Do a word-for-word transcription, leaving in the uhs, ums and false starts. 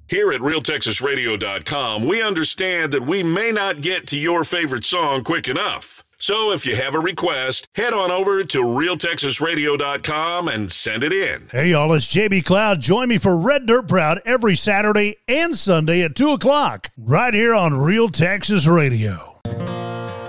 Here at Real Texas Radio dot com, we understand that we may not get to your favorite song quick enough. So if you have a request, head on over to Real Texas Radio dot com and send it in. Hey, y'all, it's J B Cloud. Join me for Red Dirt Proud every Saturday and Sunday at two o'clock, right here on Real Texas Radio.